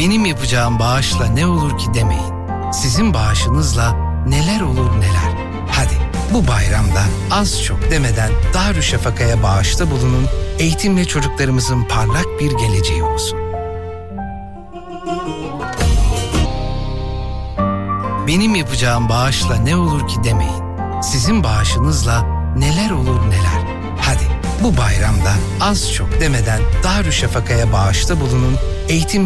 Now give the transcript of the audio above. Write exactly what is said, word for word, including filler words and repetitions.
Benim yapacağım bağışla ne olur ki demeyin. Sizin bağışınızla neler olur neler. Hadi bu bayramda az çok demeden Darüşşafaka'ya bağışta bulunun. Eğitimle çocuklarımızın parlak bir geleceği olsun. Benim yapacağım bağışla ne olur ki demeyin. Sizin bağışınızla neler olur neler. Hadi bu bayramda az çok demeden Darüşşafaka'ya bağışta bulunun. Eğitim